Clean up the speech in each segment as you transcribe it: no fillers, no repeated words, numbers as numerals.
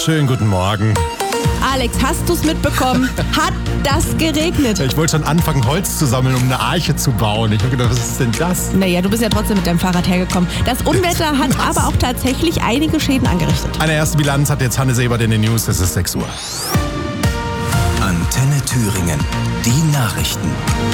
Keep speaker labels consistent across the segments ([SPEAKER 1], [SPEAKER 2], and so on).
[SPEAKER 1] Schönen guten Morgen.
[SPEAKER 2] Alex, hast du es mitbekommen? Hat das geregnet?
[SPEAKER 1] Ich wollte schon anfangen, Holz zu sammeln, um eine Arche zu bauen. Ich habe gedacht, was ist denn das?
[SPEAKER 2] Naja, du bist ja trotzdem mit deinem Fahrrad hergekommen. Das Unwetter hat aber auch tatsächlich einige Schäden angerichtet.
[SPEAKER 1] Eine erste Bilanz hat jetzt Hanne Sebert in den News. Es ist 6 Uhr.
[SPEAKER 3] Antenne Thüringen. Die Nachrichten.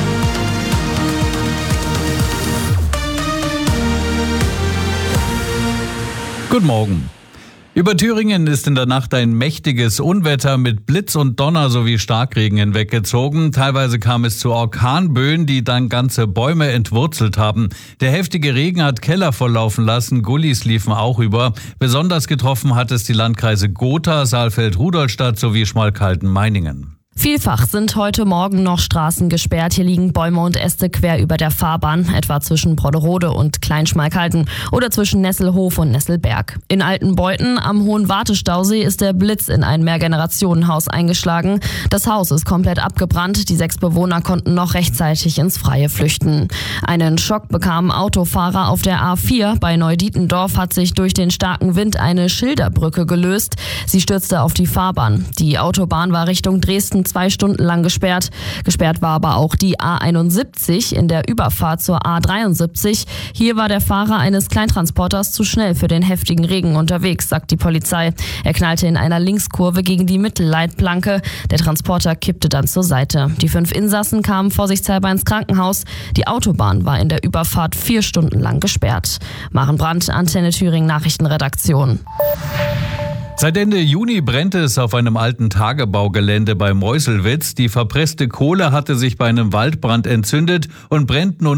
[SPEAKER 4] Guten Morgen. Über Thüringen ist in der Nacht ein mächtiges Unwetter mit Blitz und Donner sowie Starkregen hinweggezogen. Teilweise kam es zu Orkanböen, die dann ganze Bäume entwurzelt haben. Der heftige Regen hat Keller volllaufen lassen, Gullis liefen auch über. Besonders getroffen hat es die Landkreise Gotha, Saalfeld-Rudolstadt sowie Schmalkalden-Meiningen.
[SPEAKER 5] Vielfach sind heute Morgen noch Straßen gesperrt. Hier liegen Bäume und Äste quer über der Fahrbahn, etwa zwischen Brodderode und Kleinschmalkalden oder zwischen Nesselhof und Nesselberg. In Altenbeuthen am Hohen Wartestausee ist der Blitz in ein Mehrgenerationenhaus eingeschlagen. Das Haus ist komplett abgebrannt. Die 6 Bewohner konnten noch rechtzeitig ins Freie flüchten. Einen Schock bekamen Autofahrer auf der A4. Bei Neudietendorf hat sich durch den starken Wind eine Schilderbrücke gelöst. Sie stürzte auf die Fahrbahn. Die Autobahn war Richtung Dresden 2 Stunden lang gesperrt. Gesperrt war aber auch die A71 in der Überfahrt zur A73. Hier war der Fahrer eines Kleintransporters zu schnell für den heftigen Regen unterwegs, sagt die Polizei. Er knallte in einer Linkskurve gegen die Mittelleitplanke. Der Transporter kippte dann zur Seite. Die 5 Insassen kamen vorsichtshalber ins Krankenhaus. Die Autobahn war in der Überfahrt 4 Stunden lang gesperrt. Maren Brandt, Antenne Thüringen Nachrichtenredaktion.
[SPEAKER 4] Seit Ende Juni brennt es auf einem alten Tagebaugelände bei Meuselwitz. Die verpresste Kohle hatte sich bei einem Waldbrand entzündet und brennt nun